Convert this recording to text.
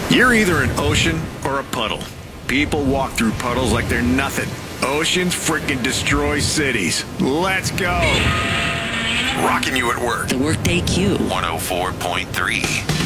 You're either an ocean or a puddle. People walk through puddles like they're nothing. Oceans freaking destroy cities. Let's go. Rocking you at work. The Workday Q. 104.3.